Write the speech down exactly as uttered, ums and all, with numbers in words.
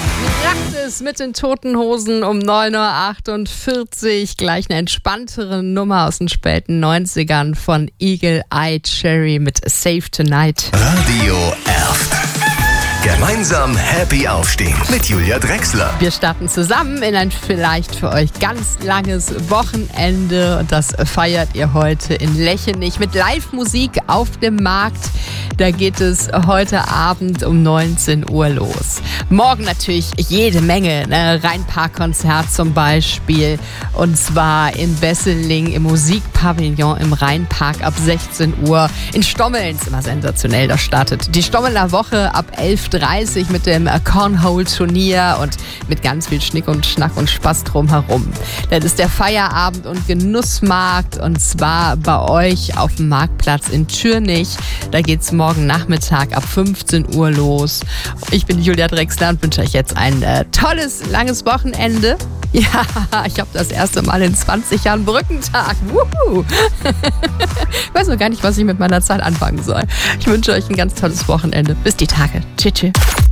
Kracht es mit den Toten Hosen um neun Uhr achtundvierzig. Gleich eine entspanntere Nummer aus den späten neunzigern von Eagle Eye Cherry mit Save Tonight. Radio Erft. Gemeinsam happy aufstehen mit Julia Drechsler. Wir starten zusammen in ein vielleicht für euch ganz langes Wochenende und das feiert ihr heute in Lechenich mit Live-Musik auf dem Markt. Da geht es heute Abend um neunzehn Uhr los. Morgen natürlich jede Menge, ne? Rheinpark-Konzert zum Beispiel. Und zwar in Besseling im Musikpavillon im Rheinpark ab sechzehn Uhr. In Stommeln ist immer sensationell, da startet die Stommeler Woche ab elf Uhr dreißig mit dem Cornhole-Turnier und mit ganz viel Schnick und Schnack und Spaß drumherum. Das ist der Feierabend- und Genussmarkt und zwar bei euch auf dem Marktplatz in Schürnich. Da geht's morgen Nachmittag ab fünfzehn Uhr los. Ich bin Julia Drechsler und wünsche euch jetzt ein äh, tolles, langes Wochenende. Ja, ich habe das erste Mal in zwanzig Jahren Brückentag. Wuhu. Ich weiß noch gar nicht, was ich mit meiner Zeit anfangen soll. Ich wünsche euch ein ganz tolles Wochenende. Bis die Tage. Tschüss.